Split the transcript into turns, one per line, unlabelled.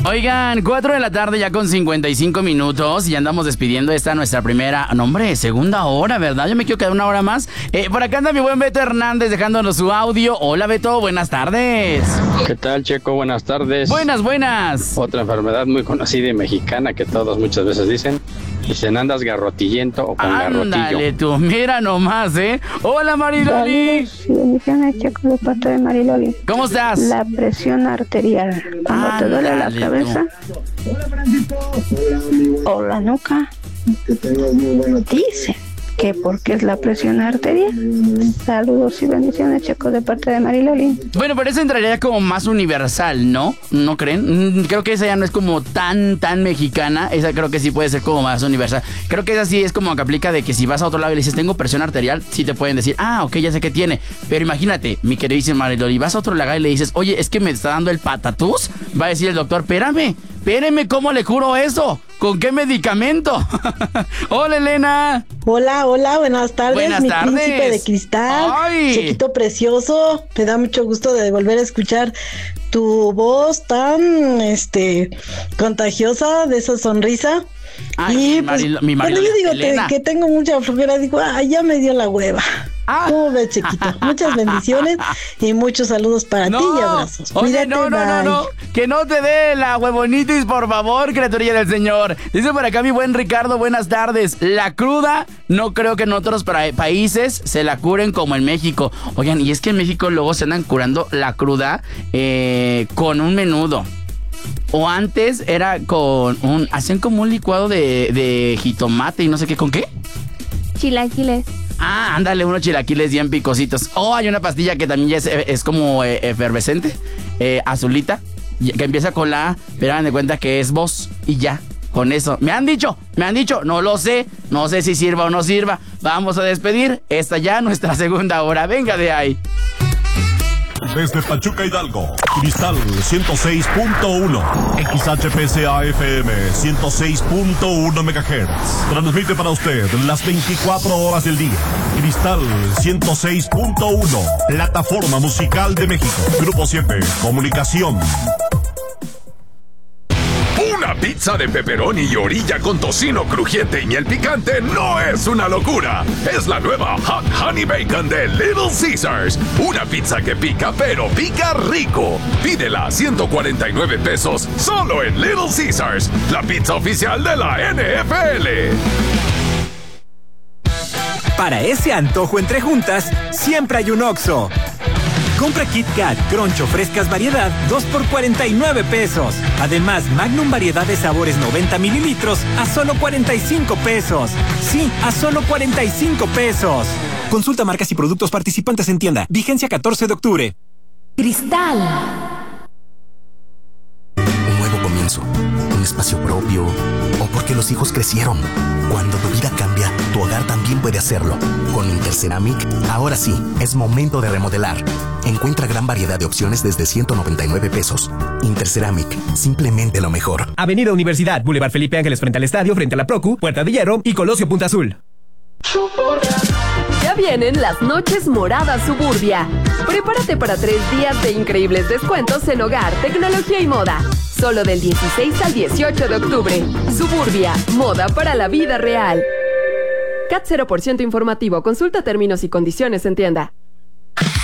Oigan, 4 de la tarde ya con 55 minutos y andamos despidiendo esta nuestra primera, no hombre, segunda hora, ¿verdad? Yo me quiero quedar una hora más. Por acá anda mi buen Beto Hernández dejándonos su audio. Hola Beto, buenas tardes.
¿Qué tal, Checo? Buenas tardes.
Buenas.
Otra enfermedad muy conocida y mexicana que todos muchas veces dicen andas garrotillento o con garrotillo.
Ándale tú, mira nomás, ¿eh? Hola Mariloli.
Bendiciones, Checo, de parte de Mariloli.
¿Cómo estás?
La presión arterial. Cuando te duele la cabeza o la nuca, dice que porque es la presión arterial. Saludos y bendiciones, Checo, de parte de Mariloli.
Bueno, pero eso entraría como más universal, ¿no? ¿No creen? Creo que esa ya no es como tan mexicana. Esa creo que sí puede ser como más universal. Creo que esa sí es como que aplica de que si vas a otro lado y le dices tengo presión arterial, sí te pueden decir, ok, ya sé qué tiene. Pero imagínate, mi queridísima Mariloli, vas a otro lado y le dices, oye, es que me está dando el patatús. Va a decir el doctor, espérame, ¿cómo le curo eso? ¿Con qué medicamento? Hola, Elena.
Hola, buenas tardes. Mi príncipe de cristal.
¡Ay!
Chiquito precioso. Me da mucho gusto de volver a escuchar tu voz tan contagiosa, de esa sonrisa.
Ay,
y pues,
mi
cuando yo digo que tengo mucha flojera, digo, ya me dio la hueva. ¿Cómo ves, chiquito? Muchas bendiciones y muchos saludos para ti y abrazos.
Oye,
Cuídate,
no. Que no te dé la huevonitis, por favor, criaturilla del Señor. Dice por acá mi buen Ricardo, buenas tardes. La cruda, no creo que en otros países se la curen como en México. Oigan, y es que en México luego se andan curando la cruda con un menudo. O antes era hacían como un licuado de jitomate y no sé qué, ¿con qué?
Chilaquiles.
Ándale, unos chilaquiles bien picositos. Hay una pastilla que también ya es como efervescente, azulita, que empieza con la A, pero hagan de cuenta que es voz y ya, con eso. Me han dicho, no lo sé, no sé si sirva o no sirva. Vamos a despedir esta ya nuestra segunda hora. Venga de ahí.
Desde Pachuca, Hidalgo, Cristal 106.1, XHPCA FM 106.1 MHz. Transmite para usted las 24 horas del día. Cristal 106.1, plataforma musical de México. Grupo 7, comunicación.
Una pizza de pepperoni y orilla con tocino crujiente y miel picante no es una locura. Es la nueva Hot Honey Bacon de Little Caesars. Una pizza que pica, pero pica rico. Pídela a 149 pesos solo en Little Caesars, la pizza oficial de la NFL.
Para ese antojo entre juntas, siempre hay un Oxxo. Compra Kit Kat, Crunch o frescas variedad, 2 por 49 pesos. Además, Magnum variedad de sabores 90 mililitros a solo 45 pesos. Sí, a solo 45 pesos. Consulta marcas y productos participantes en tienda. Vigencia 14 de octubre.
Cristal.
Un nuevo comienzo, un espacio propio, o porque los hijos crecieron. Cuando tu vida cambia, tu hogar también puede hacerlo. Con Interceramic, ahora sí, es momento de remodelar. Encuentra gran variedad de opciones desde 199 pesos. Interceramic, simplemente lo mejor.
Avenida Universidad, Boulevard Felipe Ángeles frente al estadio, frente a la Procu, Puerta de Hierro y Colosio Punta Azul.
Ya vienen las noches moradas Suburbia. Prepárate para 3 días de increíbles descuentos en hogar, tecnología y moda. Solo del 16 al 18 de octubre. Suburbia, moda para la vida real. CAT 0% informativo. Consulta términos y condiciones en tienda.